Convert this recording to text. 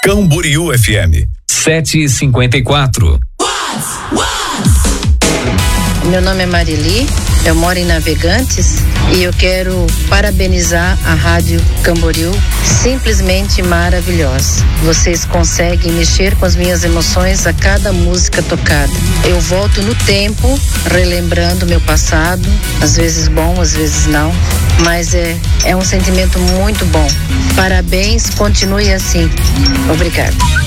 Camboriú FM 7h54. Meu nome é Marili, eu moro em Navegantes e eu quero parabenizar a Rádio Camboriú, simplesmente maravilhosa. Vocês conseguem mexer com as minhas emoções a cada música tocada. Eu volto no tempo, relembrando meu passado, às vezes bom, às vezes não, mas é um sentimento muito bom. Parabéns, continue assim. Obrigada.